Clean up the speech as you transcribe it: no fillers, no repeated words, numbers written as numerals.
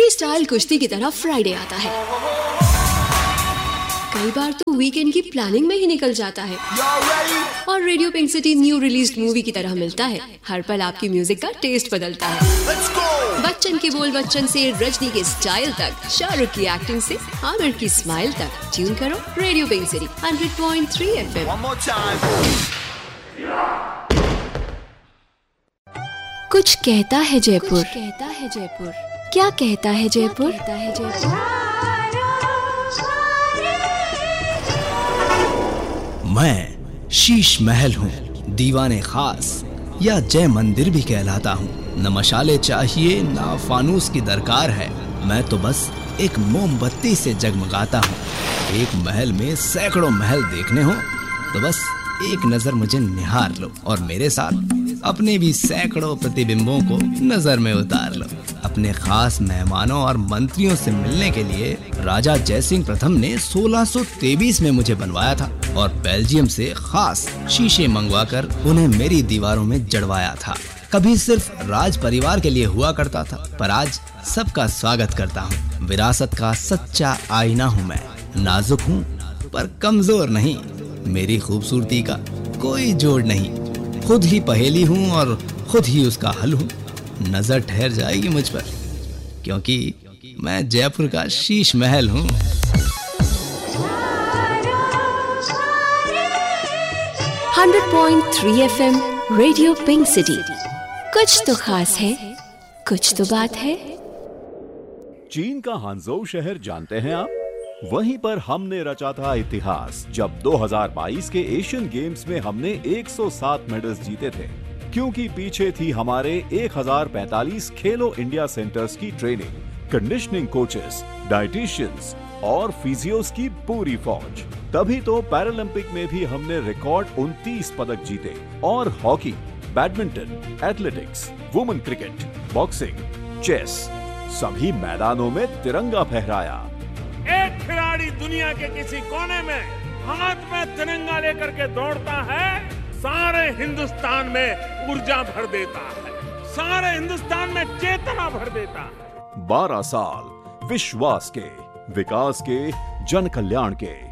Free style कुश्ती की तरह फ्राइडे आता है, कई बार तो वीकेंड की प्लानिंग में ही निकल जाता है। और radio pink city new released movie की तरह मिलता है, हर पल आपकी म्यूजिक का टेस्ट बदलता है। बच्चन के बोल बच्चन से रजनी के स्टाइल तक, शाहरुख की एक्टिंग से आमिर की स्माइल तक, ट्यून करो रेडियो पिंक सिटी 100.3 FM। कुछ कहता है जयपुर, क्या कहता है जयपुर? मैं शीश महल हूँ, दीवाने खास या जय मंदिर भी कहलाता हूँ। न मशाले चाहिए ना फानूस की दरकार है, मैं तो बस एक मोमबत्ती से जगमगाता हूँ। एक महल में सैकड़ों महल देखने हो तो बस एक नजर मुझे निहार लो और मेरे साथ अपने भी सैकड़ों प्रतिबिंबों को नजर में उतार लो। अपने खास मेहमानों और मंत्रियों से मिलने के लिए राजा जयसिंह प्रथम ने 1623 में मुझे बनवाया था और बेल्जियम से खास शीशे मंगवाकर उन्हें मेरी दीवारों में जड़वाया था। कभी सिर्फ राज परिवार के लिए हुआ करता था, पर आज सबका स्वागत करता हूँ। विरासत का सच्चा आईना हूँ मैं, नाजुक हूँ पर कमजोर नहीं। मेरी खूबसूरती का कोई जोड़ नहीं, खुद ही पहेली हूँ और खुद ही उसका हल हूँ। नजर ठहर जाएगी मुझ पर, क्योंकि मैं जयपुर का शीश महल हूँ। FM रेडियो पिंक सिटी, कुछ तो खास है, कुछ तो बात है। चीन का हांगझोउ शहर जानते हैं आप? वहीं पर हमने रचा था इतिहास जब 2022 के एशियन गेम्स में हमने 107 मेडल्स जीते थे, क्योंकि पीछे थी हमारे 1045 खेलो इंडिया सेंटर्स की ट्रेनिंग, कंडीशनिंग कोचेस, डाइटिशियंस और फिजियोस की पूरी फौज। तभी तो पैरालंपिक में भी हमने रिकॉर्ड 29 पदक जीते और hockey, badminton, athletics, women cricket, boxing, chess सभी मैदानों में तिरंगा फहराया। एक खिलाड़ी दुनिया के किसी कोने में हाथ में तिरंगा लेकर के दौड़ता है, सारे हिंदुस्तान में ऊर्जा भर देता है, सारे हिंदुस्तान में चेतना भर देता है। 12 साल विश्वास के, विकास के, जन कल्याण के।